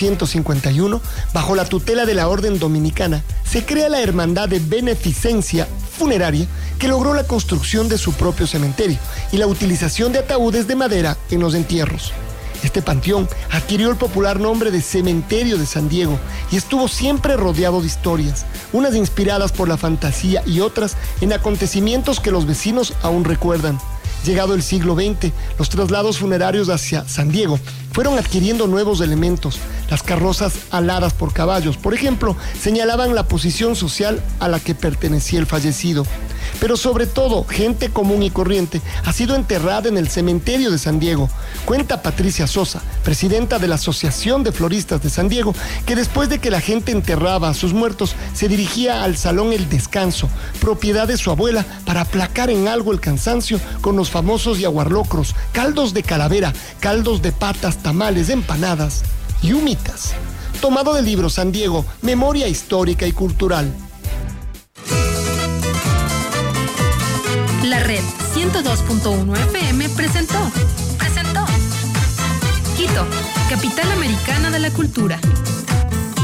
1951, bajo la tutela de la Orden Dominicana, se crea la Hermandad de Beneficencia Funeraria, que logró la construcción de su propio cementerio y la utilización de ataúdes de madera en los entierros. Este panteón adquirió el popular nombre de Cementerio de San Diego y estuvo siempre rodeado de historias, unas inspiradas por la fantasía y otras en acontecimientos que los vecinos aún recuerdan. Llegado el siglo XX, los traslados funerarios hacia San Diego fueron adquiriendo nuevos elementos. Las carrozas aladas por caballos, por ejemplo, señalaban la posición social a la que pertenecía el fallecido. Pero sobre todo, gente común y corriente ha sido enterrada en el cementerio de San Diego. Cuenta Patricia Sosa, presidenta de la Asociación de Floristas de San Diego, que después de que la gente enterraba a sus muertos, se dirigía al Salón El Descanso, propiedad de su abuela, para aplacar en algo el cansancio con los famosos yaguarlocros, caldos de calavera, caldos de patas, tamales, empanadas y humitas. Tomado del libro San Diego, Memoria Histórica y Cultural. La red 102.1 FM presentó Quito, capital americana de la cultura.